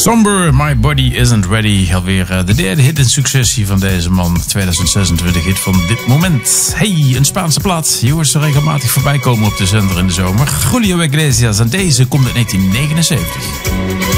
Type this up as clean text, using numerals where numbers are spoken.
Somber, My Body Isn't Ready. Alweer de derde hit in successie van deze man. 2026 hit van dit moment. Hey, een Spaanse plaat. Je hoort ze regelmatig voorbij komen op de zender in de zomer. Julio Iglesias en deze komt uit 1979.